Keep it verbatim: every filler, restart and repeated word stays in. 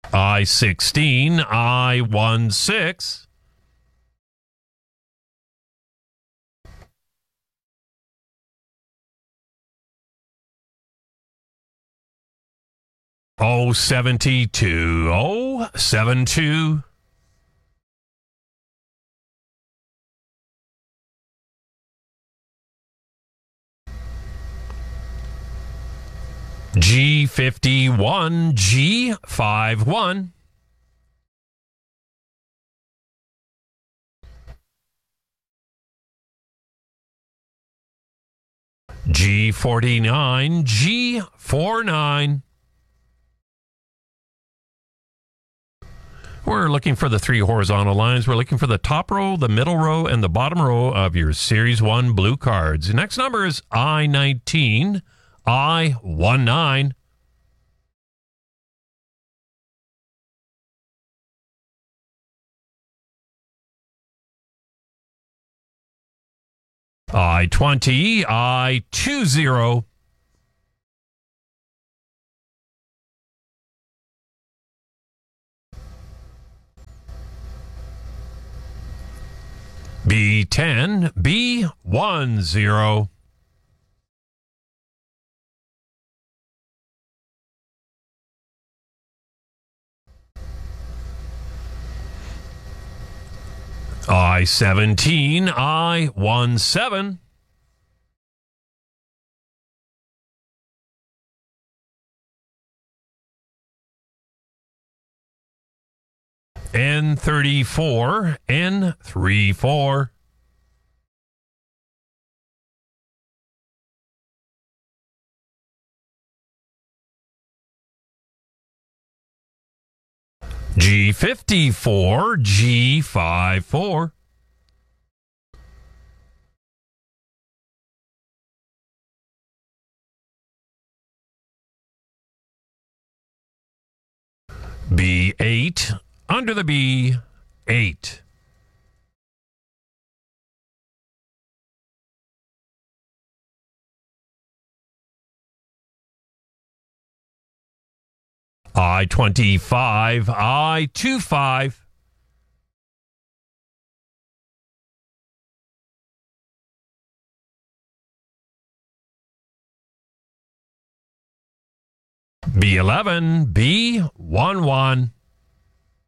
I sixteen, I sixteen. Oh, seventy-two, oh, seventy-two. G fifty-one, G fifty-one. G forty-nine, G forty-nine. We're looking for the three horizontal lines. We're looking for the top row, the middle row, and the bottom row of your Series one blue cards. The next number is I nineteen, I nineteen. I twenty, I twenty. B ten, B ten. I seventeen, I seventeen. N thirty-four, N thirty-four. G fifty-four, G fifty-four. B eight, under the B, eight. I twenty-five, I twenty-five. B eleven, B eleven.